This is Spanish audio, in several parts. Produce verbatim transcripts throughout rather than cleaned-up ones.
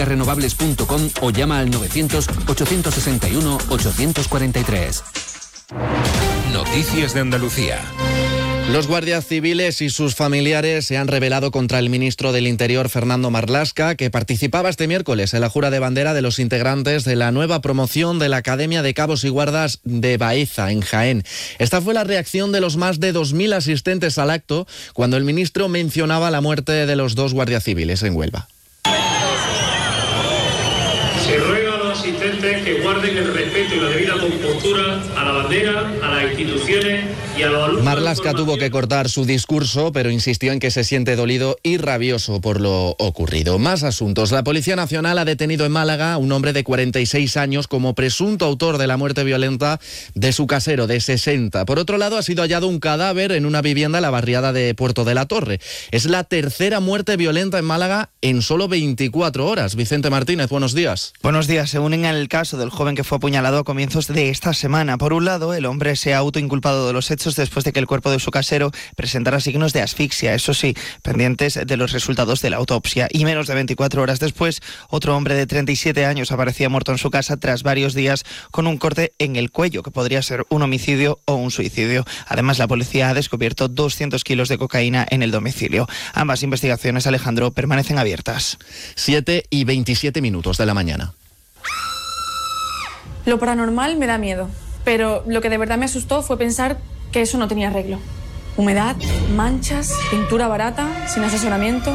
energéticas renovables punto com o llama al novecientos, ochocientos sesenta y uno, ochocientos cuarenta y tres. Noticias de Andalucía. Los guardias civiles y sus familiares se han rebelado contra el ministro del Interior, Fernando Marlaska, que participaba este miércoles en la jura de bandera de los integrantes de la nueva promoción de la Academia de Cabos y Guardas de Baeza, en Jaén. Esta fue la reacción de los más de dos mil asistentes al acto cuando el ministro mencionaba la muerte de los dos guardias civiles en Huelva. Se ruega a los asistentes que guarden el respeto y la debida compostura a la bandera, a las instituciones y a los alumnos. Marlaska tuvo que cortar su discurso, pero insistió en que se siente dolido y rabioso por lo ocurrido. Más asuntos. La Policía Nacional ha detenido en Málaga a un hombre de cuarenta y seis años como presunto autor de la muerte violenta de su casero de sesenta. Por otro lado, ha sido hallado un cadáver en una vivienda en la barriada de Puerto de la Torre. Es la tercera muerte violenta en Málaga en solo veinticuatro horas. Vicente Martínez, buenos días. Buenos días. Se unen al caso del joven que fue apuñalado a comienzos de esta semana. Por un lado, el hombre se ha autoinculpado de los hechos después de que el cuerpo de su casero presentara signos de asfixia, eso sí, pendientes de los resultados de la autopsia. Y menos de veinticuatro horas después, otro hombre de treinta y siete años aparecía muerto en su casa tras varios días con un corte en el cuello, que podría ser un homicidio o un suicidio. Además, la policía ha descubierto doscientos kilos de cocaína en el domicilio. Ambas investigaciones, Alejandro, permanecen abiertas. siete y veintisiete minutos de la mañana. Lo paranormal me da miedo, pero lo que de verdad me asustó fue pensar que eso no tenía arreglo. Humedad, manchas, pintura barata, sin asesoramiento.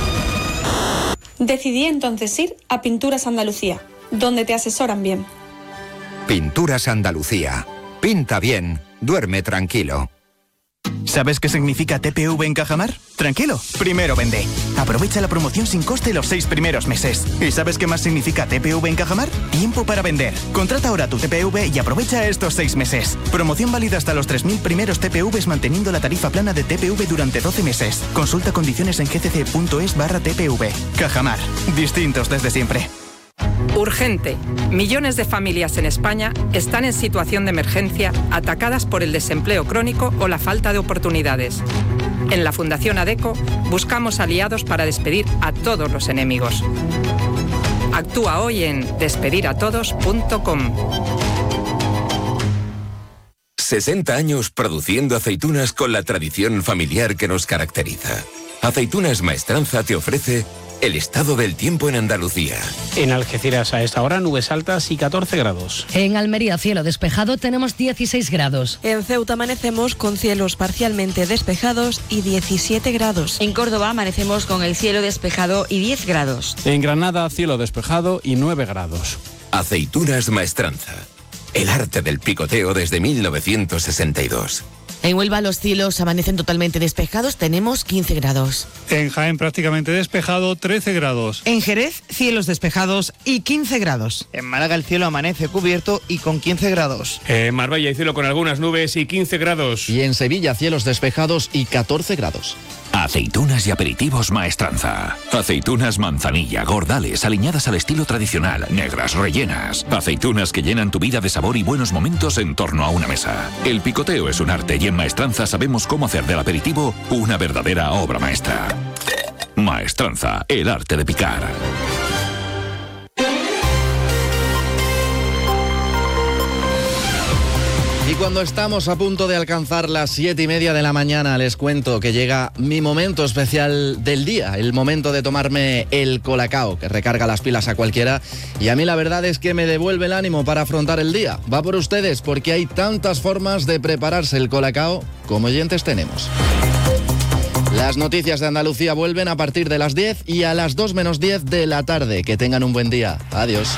Decidí entonces ir a Pinturas Andalucía, donde te asesoran bien. Pinturas Andalucía. Pinta bien, duerme tranquilo. ¿Sabes qué significa T P V en Cajamar? Tranquilo, primero vende. Aprovecha la promoción sin coste los seis primeros meses. ¿Y sabes qué más significa T P V en Cajamar? Tiempo para vender. Contrata ahora tu T P V y aprovecha estos seis meses. Promoción válida hasta los tres mil primeros T P Vs manteniendo la tarifa plana de T P V durante doce meses. Consulta condiciones en gcc.es barra TPV. Cajamar. Distintos desde siempre. Urgente. Millones de familias en España están en situación de emergencia, atacadas por el desempleo crónico o la falta de oportunidades. En la Fundación ADECO buscamos aliados para despedir a todos los enemigos. Actúa hoy en despedir a todos punto com. sesenta años produciendo aceitunas con la tradición familiar que nos caracteriza. Aceitunas Maestranza te ofrece el estado del tiempo en Andalucía. En Algeciras a esta hora nubes altas y catorce grados. En Almería cielo despejado tenemos dieciséis grados. En Ceuta amanecemos con cielos parcialmente despejados y diecisiete grados. En Córdoba amanecemos con el cielo despejado y diez grados. En Granada cielo despejado y nueve grados. Aceitunas Maestranza. El arte del picoteo desde mil novecientos sesenta y dos. En Huelva los cielos amanecen totalmente despejados, tenemos quince grados. En Jaén prácticamente despejado, trece grados. En Jerez, cielos despejados y quince grados. En Málaga el cielo amanece cubierto y con quince grados. En Marbella hay cielo con algunas nubes y quince grados. Y en Sevilla cielos despejados y catorce grados. Aceitunas y aperitivos Maestranza. Aceitunas manzanilla, gordales, aliñadas al estilo tradicional, negras, rellenas. Aceitunas que llenan tu vida de sabor y buenos momentos en torno a una mesa. El picoteo es un arte y en Maestranza sabemos cómo hacer del aperitivo una verdadera obra maestra. Maestranza, el arte de picar. Y cuando estamos a punto de alcanzar las siete y media de la mañana, les cuento que llega mi momento especial del día, el momento de tomarme el Colacao, que recarga las pilas a cualquiera, y a mí la verdad es que me devuelve el ánimo para afrontar el día. Va por ustedes, porque hay tantas formas de prepararse el Colacao como oyentes tenemos. Las noticias de Andalucía vuelven a partir de las diez y a las dos menos diez de la tarde. Que tengan un buen día. Adiós.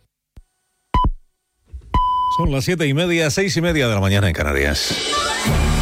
Son las siete y media, seis y media de la mañana en Canarias.